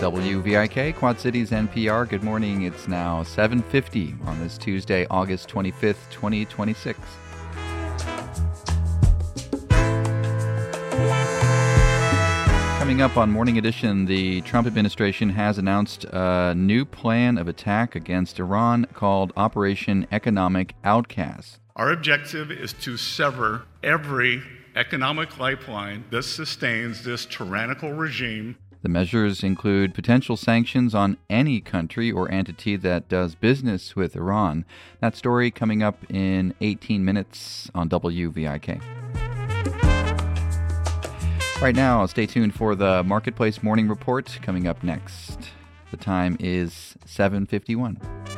WVIK, Quad Cities NPR. Good morning. It's now 7:50 on this Tuesday, August 25th, 2026. Coming up on Morning Edition, the Trump administration has announced a new plan of attack against Iran called Operation Economic Outcast. Our objective is to sever every economic lifeline that sustains this tyrannical regime. The measures include potential sanctions on any country or entity that does business with Iran. That story coming up in 18 minutes on WVIK. Right now, stay tuned for the Marketplace Morning Report coming up next. The time is 7:51.